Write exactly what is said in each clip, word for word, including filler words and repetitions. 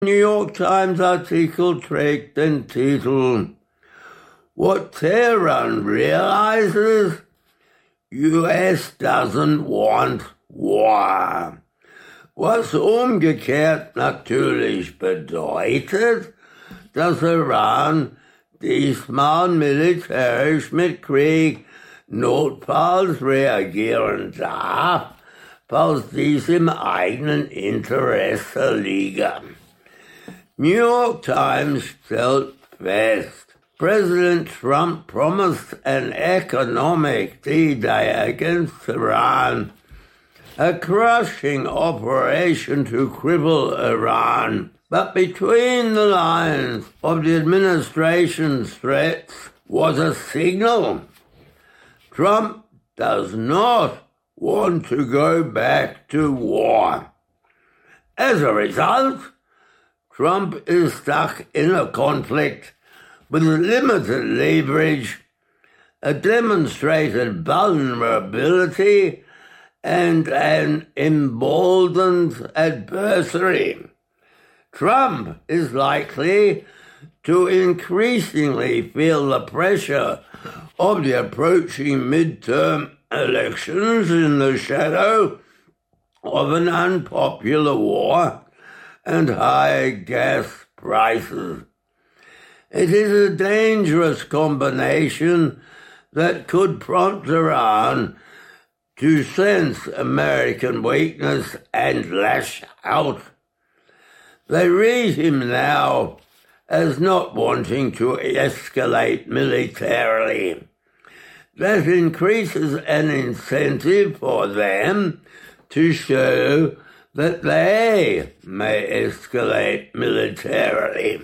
New York Times Artikel trägt den Titel What Tehran Realizes U S Doesn't Want War, was umgekehrt natürlich bedeutet, dass Iran diesmal militärisch mit Krieg notfalls reagieren darf, falls dies im eigenen Interesse liege. New York Times stellt fest, President Trump promised an economic D-Day against Iran, a crushing operation to cripple Iran. But between the lines of the administration's threats was a signal. Trump does not want to go back to war. As a result, Trump is stuck in a conflict with limited leverage, a demonstrated vulnerability, and an emboldened adversary. Trump is likely to increasingly feel the pressure of the approaching midterm elections in the shadow of an unpopular war and high gas prices. It is a dangerous combination that could prompt Iran to sense American weakness and lash out. They read him now as not wanting to escalate militarily. That increases an incentive for them to show that they may escalate militarily.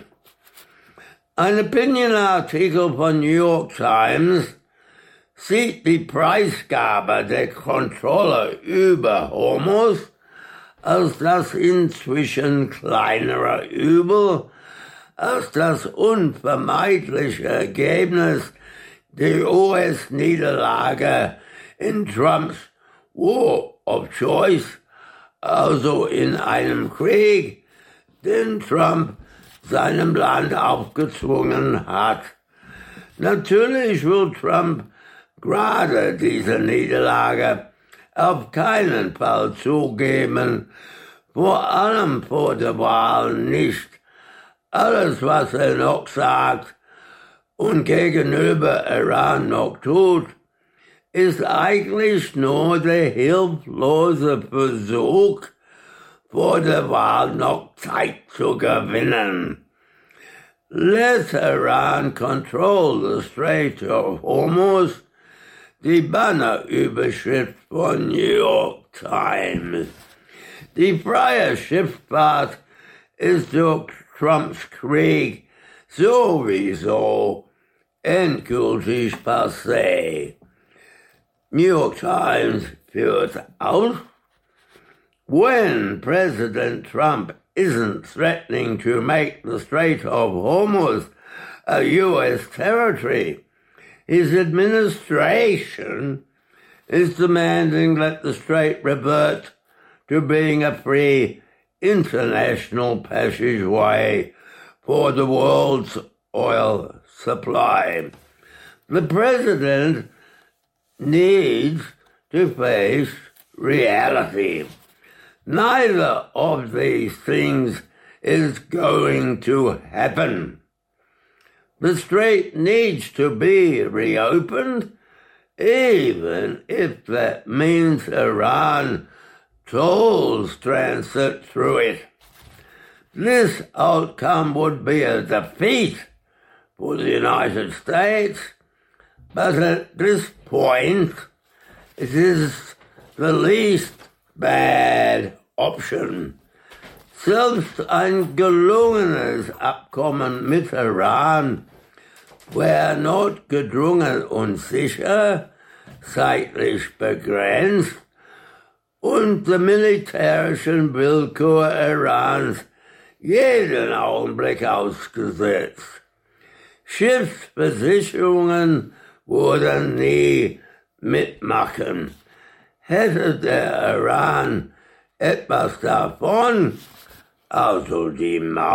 Ein Opinionartikel von New York Times sieht die Preisgabe der Kontrolle über Hormuz als das inzwischen kleinere Übel, als das unvermeidliche Ergebnis der U S-Niederlage in Trumps War of Choice, also in einem Krieg, den Trump seinem Land aufgezwungen hat. Natürlich will Trump gerade diese Niederlage auf keinen Fall zugeben, vor allem vor der Wahl nicht. Alles, was er noch sagt und gegenüber Iran noch tut, ist eigentlich nur der hilflose Versuch, vor der Wahl noch Zeit zu gewinnen. Let Iran control the Strait of Hormuz, die Bannerüberschrift von New York Times. Die freie Schifffahrt ist durch Trumps Krieg sowieso endgültig passé. New York Times führt aus, when President Trump isn't threatening to make the Strait of Hormuz a U S territory, his administration is demanding that the strait revert to being a free international passageway for the world's oil supply. The president needs to face reality. Neither of these things is going to happen. The strait needs to be reopened, even if that means Iran tolls transit through it. This outcome would be a defeat for the United States, but at this point, it is the least bad option. Selbst ein gelungenes Abkommen mit Iran wäre notgedrungen und sicher, zeitlich begrenzt und der militärischen Willkür Irans jeden Augenblick ausgesetzt. Schiffsversicherungen würden nie mitmachen. Hätte der Iran etwas davon, also die